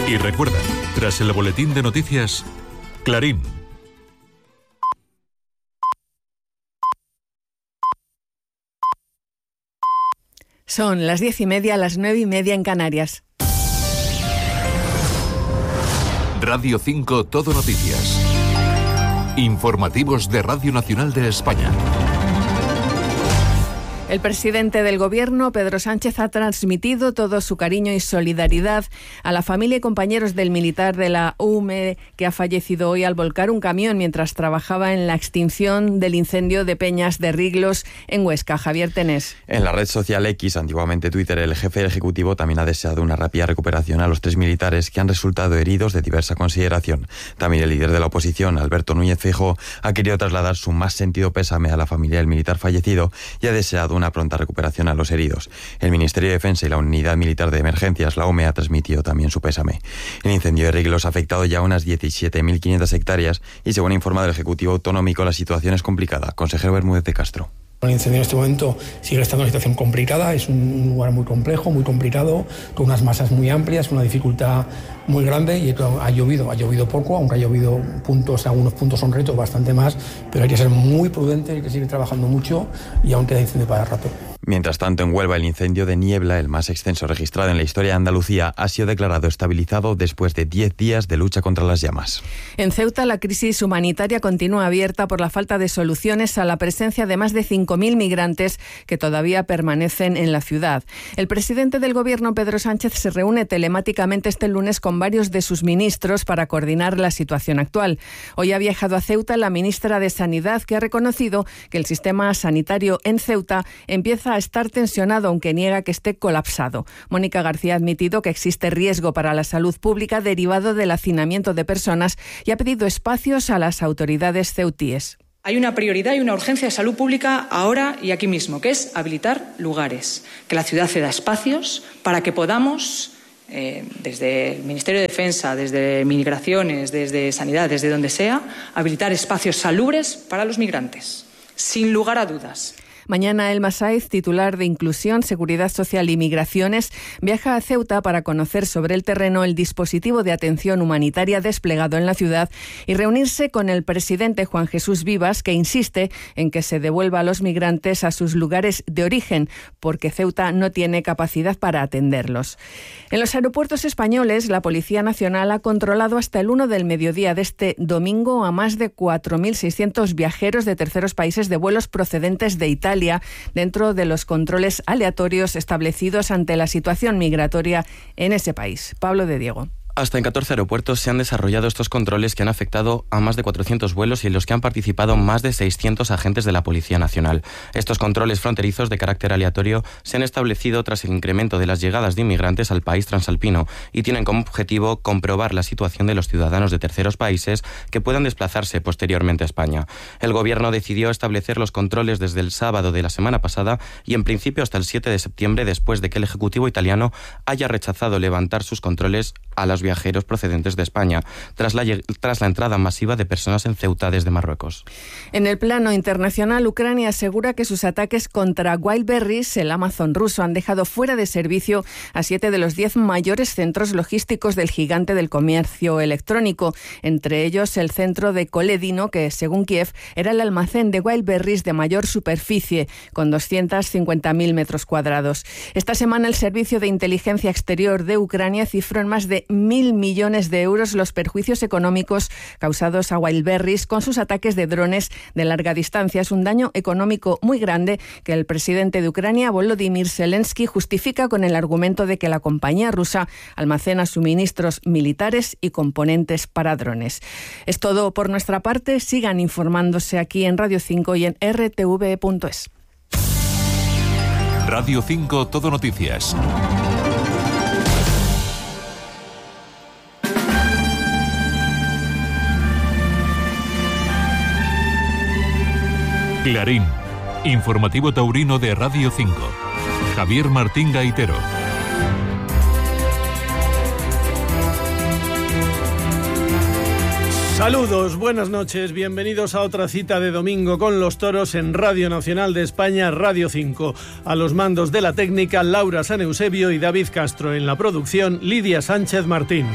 Y recuerda, tras el boletín de noticias, Clarín. Son las 10:30, las 9:30 en Canarias. Radio 5 Todo Noticias. Informativos de Radio Nacional de España. El presidente del Gobierno, Pedro Sánchez, ha transmitido todo su cariño y solidaridad a la familia y compañeros del militar de la UME que ha fallecido hoy al volcar un camión mientras trabajaba en la extinción del incendio de Peñas de Riglos en Huesca. Javier Tenés. En la red social X, antiguamente Twitter, el jefe del Ejecutivo también ha deseado una rápida recuperación a los 3 militares que han resultado heridos de diversa consideración. También el líder de la oposición, Alberto Núñez Feijóo, ha querido trasladar su más sentido pésame a la familia del militar fallecido y ha deseado una pronta recuperación a los heridos. El Ministerio de Defensa y la Unidad Militar de Emergencias, la UME, ha transmitido también su pésame. El incendio de Riglos ha afectado ya unas 17.500 hectáreas y, según ha informado el Ejecutivo Autonómico, la situación es complicada. Consejero Bermúdez de Castro. El incendio en este momento sigue estando en una situación complicada, es un lugar muy complejo, muy complicado, con unas masas muy amplias, una dificultad muy grande y ha llovido poco, aunque ha llovido algunos puntos son retos, bastante más, pero hay que ser muy prudente, hay que seguir trabajando mucho y aún queda incendio para rato. Mientras tanto, en Huelva, el incendio de niebla, el más extenso registrado en la historia de Andalucía, ha sido declarado estabilizado después de 10 días de lucha contra las llamas. En Ceuta, la crisis humanitaria continúa abierta por la falta de soluciones a la presencia de más de 5.000 migrantes que todavía permanecen en la ciudad. El presidente del Gobierno, Pedro Sánchez, se reúne telemáticamente este lunes con varios de sus ministros para coordinar la situación actual. Hoy ha viajado a Ceuta la ministra de Sanidad, que ha reconocido que el sistema sanitario en Ceuta empieza a estar tensionado, aunque niega que esté colapsado. Mónica García ha admitido que existe riesgo para la salud pública derivado del hacinamiento de personas y ha pedido espacios a las autoridades ceutíes. Hay una prioridad y una urgencia de salud pública ahora y aquí mismo, que es habilitar lugares, que la ciudad ceda espacios para que podamos, desde el Ministerio de Defensa, desde Migraciones, desde Sanidad, desde donde sea, habilitar espacios salubres para los migrantes, sin lugar a dudas. Mañana Elma Saiz, titular de Inclusión, Seguridad Social y Migraciones, viaja a Ceuta para conocer sobre el terreno el dispositivo de atención humanitaria desplegado en la ciudad y reunirse con el presidente Juan Jesús Vivas, que insiste en que se devuelva a los migrantes a sus lugares de origen, porque Ceuta no tiene capacidad para atenderlos. En los aeropuertos españoles, la Policía Nacional ha controlado hasta el 1 del mediodía de este domingo a más de 4.600 viajeros de terceros países de vuelos procedentes de Italia, dentro de los controles aleatorios establecidos ante la situación migratoria en ese país. Pablo de Diego. Hasta en 14 aeropuertos se han desarrollado estos controles que han afectado a más de 400 vuelos y en los que han participado más de 600 agentes de la Policía Nacional. Estos controles fronterizos de carácter aleatorio se han establecido tras el incremento de las llegadas de inmigrantes al país transalpino y tienen como objetivo comprobar la situación de los ciudadanos de terceros países que puedan desplazarse posteriormente a España. El Gobierno decidió establecer los controles desde el sábado de la semana pasada y en principio hasta el 7 de septiembre, después de que el Ejecutivo italiano haya rechazado levantar sus controles a los viajeros procedentes de España, tras la entrada masiva de personas en Ceuta desde Marruecos. En el plano internacional, Ucrania asegura que sus ataques contra Wildberries, el Amazon ruso, han dejado fuera de servicio a 7 de los 10 mayores centros logísticos del gigante del comercio electrónico, entre ellos el centro de Koledino, que según Kiev era el almacén de Wildberries de mayor superficie, con 250.000 metros cuadrados. Esta semana el Servicio de Inteligencia Exterior de Ucrania cifró en más de 1.000 millones de euros los perjuicios económicos causados a Wildberries con sus ataques de drones de larga distancia. Es un daño económico muy grande que el presidente de Ucrania, Volodymyr Zelensky, justifica con el argumento de que la compañía rusa almacena suministros militares y componentes para drones. Es todo por nuestra parte. Sigan informándose aquí en Radio 5 y en rtv.es. Radio 5 Todo Noticias. Clarín, informativo taurino de Radio 5. Javier Martín Gaitero. Saludos, buenas noches, bienvenidos a otra cita de domingo con los toros en Radio Nacional de España, Radio 5. A los mandos de la técnica, Laura San Eusebio y David Castro. En la producción, Lidia Sánchez Martín.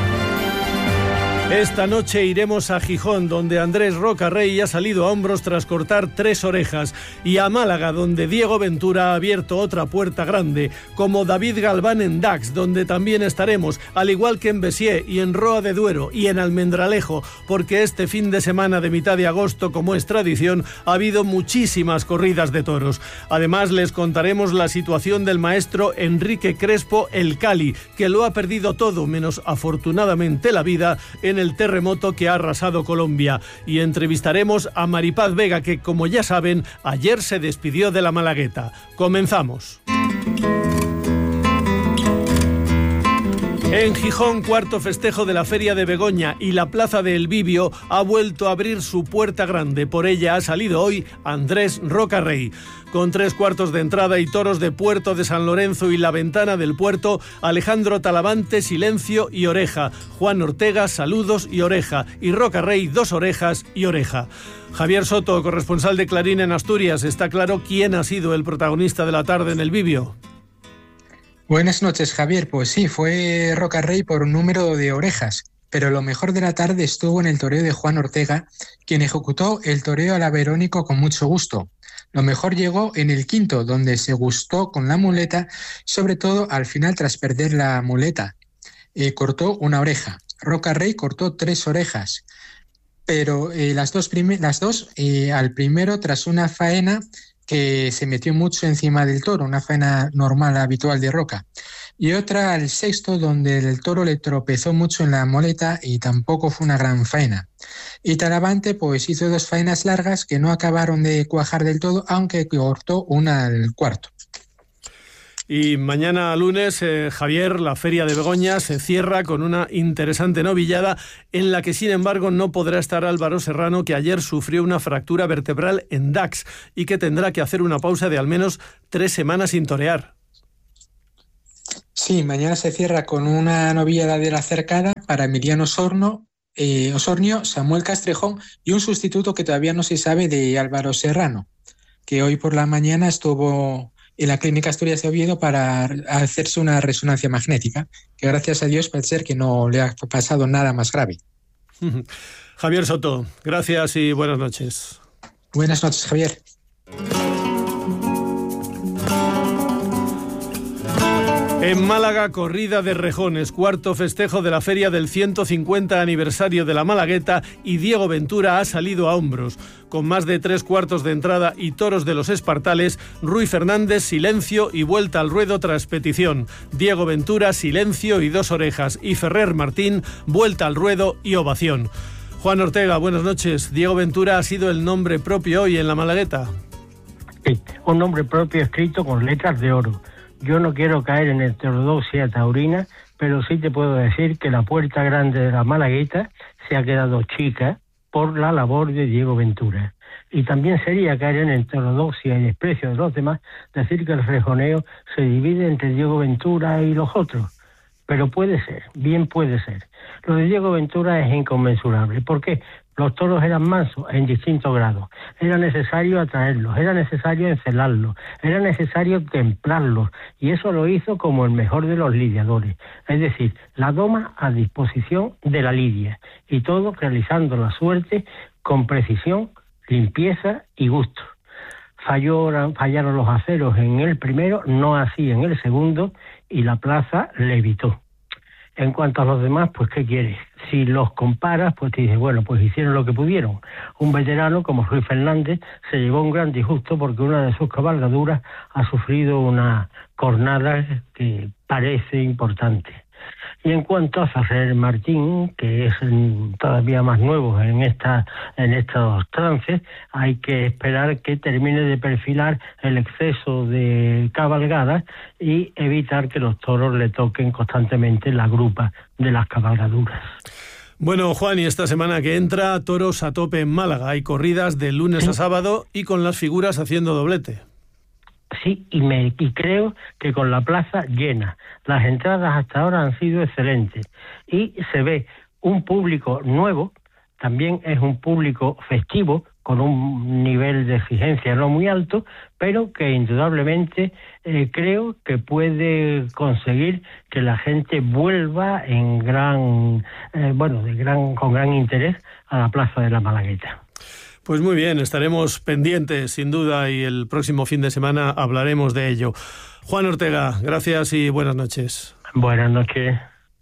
Esta noche iremos a Gijón, donde Andrés Rocarrey ha salido a hombros tras cortar 3 orejas, y a Málaga, donde Diego Ventura ha abierto otra puerta grande, como David Galván en Dax, donde también estaremos, al igual que en Besiers y en Roa de Duero y en Almendralejo, porque este fin de semana de mitad de agosto, como es tradición, ha habido muchísimas corridas de toros. Además, les contaremos la situación del maestro Enrique Crespo El Cali, que lo ha perdido todo, menos afortunadamente la vida, en el terremoto que ha arrasado Colombia, y entrevistaremos a Maripaz Vega, que, como ya saben, ayer se despidió de la Malagueta. Comenzamos. En Gijón, cuarto festejo de la Feria de Begoña, y la Plaza de El Bibio ha vuelto a abrir su puerta grande. Por ella ha salido hoy Andrés Rocarrey. Con 3 cuartos de entrada y toros de Puerto de San Lorenzo y La Ventana del Puerto, Alejandro Talavante, Silencio y Oreja, Juan Ortega, Saludos y Oreja, y Rocarrey, 2 orejas y oreja. Javier Soto, corresponsal de Clarín en Asturias, está claro quién ha sido el protagonista de la tarde en El Bibio. Buenas noches, Javier. Pues sí, fue Rocarrey por un número de orejas, pero lo mejor de la tarde estuvo en el toreo de Juan Ortega, quien ejecutó el toreo a la Verónico con mucho gusto. Lo mejor llegó en el quinto, donde se gustó con la muleta, sobre todo al final tras perder la muleta. Cortó una oreja. Rocarrey cortó 3 orejas, pero las dos al primero tras una faena que se metió mucho encima del toro, una faena normal, habitual de Roca. Y otra al sexto, donde el toro le tropezó mucho en la muleta y tampoco fue una gran faena. Y Talavante pues hizo 2 faenas largas que no acabaron de cuajar del todo, aunque cortó una al cuarto. Y mañana lunes, Javier, la Feria de Begoña se cierra con una interesante novillada en la que, sin embargo, no podrá estar Álvaro Serrano, que ayer sufrió una fractura vertebral en Dax y que tendrá que hacer una pausa de al menos 3 semanas sin torear. Sí, mañana se cierra con una novillada de la cercada para Emiliano Osornio, Samuel Castrejón y un sustituto que todavía no se sabe de Álvaro Serrano, que hoy por la mañana estuvo en la Clínica Asturias de Oviedo para hacerse una resonancia magnética, que gracias a Dios parece ser que no le ha pasado nada más grave. Javier Soto, gracias y buenas noches. Buenas noches, Javier. En Málaga, corrida de rejones, cuarto festejo de la feria del 150 aniversario de la Malagueta, y Diego Ventura ha salido a hombros. Con más de 3 cuartos de entrada y toros de los Espartales, Rui Fernández, Silencio y vuelta al ruedo tras petición. Diego Ventura, Silencio y 2 orejas, y Ferrer Martín, vuelta al ruedo y ovación. Juan Ortega, buenas noches. Diego Ventura ha sido el nombre propio hoy en la Malagueta. Sí, un nombre propio escrito con letras de oro. Yo no quiero caer en heterodoxia taurina, pero sí te puedo decir que la puerta grande de la Malagueta se ha quedado chica por la labor de Diego Ventura. Y también sería caer en heterodoxia y desprecio de los demás decir que el rejoneo se divide entre Diego Ventura y los otros. Pero puede ser, bien puede ser. Lo de Diego Ventura es inconmensurable. ¿Por qué? Los toros eran mansos en distintos grados. Era necesario atraerlos, era necesario encelarlos, era necesario templarlos. Y eso lo hizo como el mejor de los lidiadores. Es decir, la doma a disposición de la lidia. Y todo realizando la suerte con precisión, limpieza y gusto. Fallaron los aceros en el primero, no así en el segundo, y la plaza le evitó. En cuanto a los demás, pues ¿qué quieres? Si los comparas, pues te dices, bueno, pues hicieron lo que pudieron. Un veterano como Rui Fernández se llevó un gran disgusto porque una de sus cabalgaduras ha sufrido una cornada que parece importante. Y en cuanto a Ferrer Martín, que es todavía más nuevo en estos trances, hay que esperar que termine de perfilar el exceso de cabalgadas y evitar que los toros le toquen constantemente la grupa de las cabalgaduras. Bueno, Juan, y esta semana que entra, toros a tope en Málaga. Hay corridas de lunes a sábado y con las figuras haciendo doblete. Sí, y creo que con la plaza llena. Las entradas hasta ahora han sido excelentes y se ve un público nuevo también es un público festivo, con un nivel de exigencia no muy alto, pero que indudablemente creo que puede conseguir que la gente vuelva con gran interés a la Plaza de la Malagueta. Pues muy bien, estaremos pendientes sin duda y el próximo fin de semana hablaremos de ello. Juan Ortega, gracias y buenas noches. Buenas noches.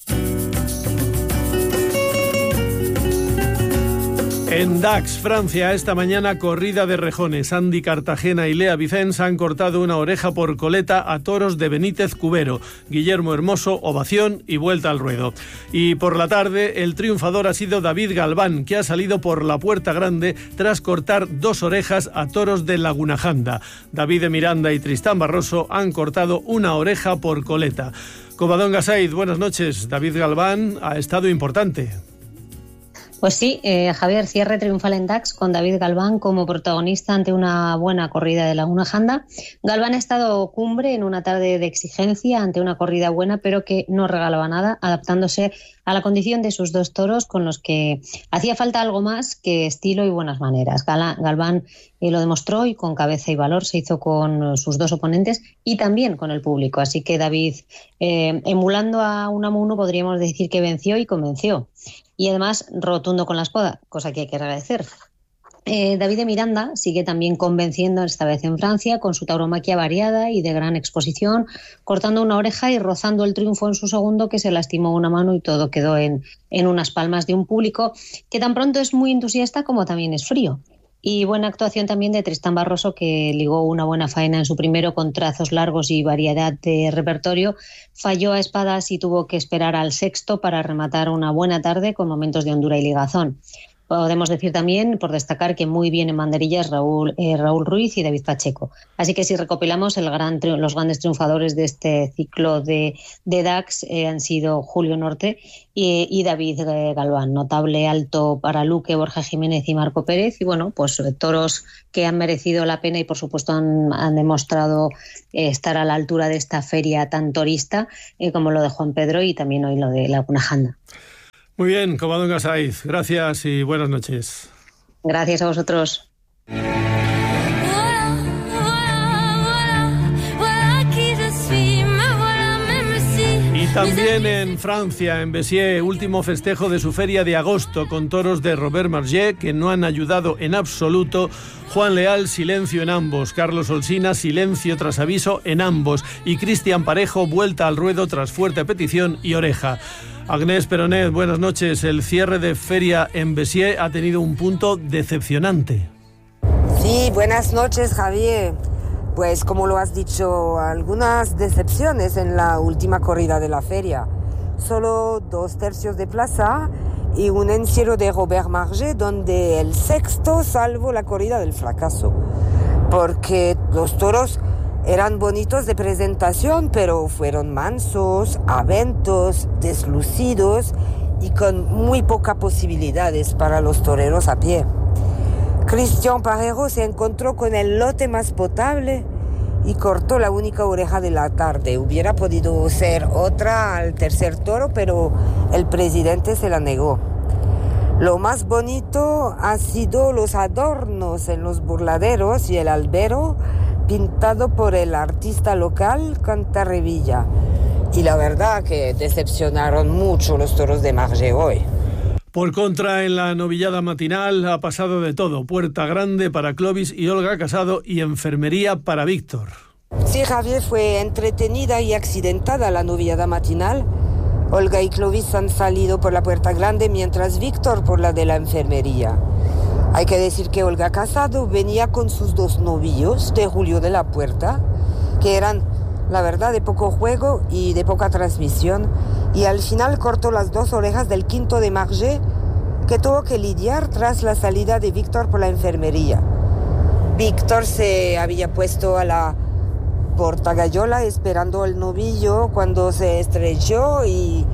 En Dax, Francia, esta mañana corrida de rejones. Andy Cartagena y Lea Vicens han cortado una oreja por coleta a toros de Benítez Cubero. Guillermo Hermoso, ovación y vuelta al ruedo. Y por la tarde, el triunfador ha sido David Galván, que ha salido por la puerta grande tras cortar 2 orejas a toros de Lagunajanda. David de Miranda y Tristán Barroso han cortado una oreja por coleta. Covadonga Said, buenas noches. David Galván ha estado importante. Pues sí, Javier, cierre triunfal en Dax con David Galván como protagonista ante una buena corrida de Lagunajanda. Galván ha estado cumbre en una tarde de exigencia ante una corrida buena, pero que no regalaba nada, adaptándose a la condición de sus 2 toros con los que hacía falta algo más que estilo y buenas maneras. Galván lo demostró y con cabeza y valor se hizo con sus 2 oponentes y también con el público. Así que David, emulando a Unamuno, podríamos decir que venció y convenció. Y además rotundo con la espada, cosa que hay que agradecer. David de Miranda sigue también convenciendo, esta vez en Francia, con su tauromaquia variada y de gran exposición, cortando una oreja y rozando el triunfo en su segundo, que se lastimó una mano y todo quedó en unas palmas de un público que tan pronto es muy entusiasta como también es frío. Y buena actuación también de Tristán Barroso, que ligó una buena faena en su primero con trazos largos y variedad de repertorio. Falló a espadas y tuvo que esperar al sexto para rematar una buena tarde con momentos de hondura y ligazón. Podemos decir también, por destacar, que muy bien en banderillas Raúl Ruiz y David Pacheco. Así que si recopilamos, los grandes triunfadores de este ciclo de Dax han sido Julio Norte y David Galván. Notable alto para Luque, Borja Jiménez y Marco Pérez. Y bueno, pues toros que han merecido la pena y por supuesto han demostrado estar a la altura de esta feria tan torista como lo de Juan Pedro y también hoy lo de Lagunajanda. Muy bien, Covadonga Said, gracias y buenas noches. Gracias a vosotros. Y también en Francia, en Béziers, último festejo de su feria de agosto con toros de Robert Margé que no han ayudado en absoluto. Juan Leal, silencio en ambos. Carlos Olsina, silencio tras aviso en ambos. Y Cristian Parejo, vuelta al ruedo tras fuerte petición y oreja. Agnès Peronet, buenas noches. El cierre de feria en Béziers ha tenido un punto decepcionante. Sí, buenas noches, Javier. Pues como lo has dicho, algunas decepciones en la última corrida de la feria. Solo 2/3 de plaza y un encierro de Robert Margé donde el sexto salvó la corrida del fracaso. Porque los toros eran bonitos de presentación, pero fueron mansos, aventos, deslucidos y con muy pocas posibilidades para los toreros a pie. Cristian Parejo se encontró con el lote más potable y cortó la única oreja de la tarde. Hubiera podido ser otra al tercer toro, pero el presidente se la negó. Lo más bonito ha sido los adornos en los burladeros y el albero pintado por el artista local Cantarrevilla. Y la verdad que decepcionaron mucho los toros de Margé hoy. Por contra, en la novillada matinal ha pasado de todo. Puerta grande para Clovis y Olga Casado y enfermería para Víctor. Sí, Javier, fue entretenida y accidentada la novillada matinal. Olga y Clovis han salido por la puerta grande, mientras Víctor por la de la enfermería. Hay que decir que Olga Casado venía con sus 2 novillos de Julio de la Puerta, que eran, la verdad, de poco juego y de poca transmisión, y al final cortó las 2 orejas del quinto de Margé, que tuvo que lidiar tras la salida de Víctor por la enfermería. Víctor se había puesto a la portagallola esperando al novillo cuando se estrelló y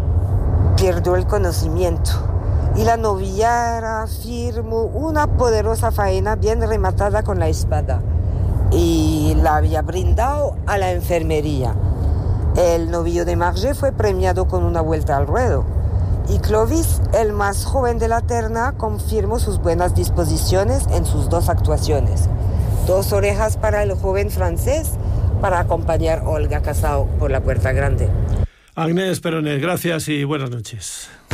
perdió el conocimiento. Y la novillera firmó una poderosa faena bien rematada con la espada y la había brindado a la enfermería. El novillo de Margé fue premiado con una vuelta al ruedo Y Clovis, el más joven de la terna, confirmó sus buenas disposiciones en sus 2 actuaciones. 2 orejas para el joven francés para acompañar a Olga Casao por la Puerta Grande. Agnès Peronet, gracias y buenas noches.